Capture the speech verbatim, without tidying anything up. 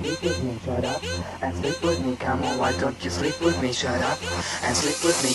sleep with me? Shut up and sleep with me. Come on, why don't you sleep with me? Shut up and sleep with me.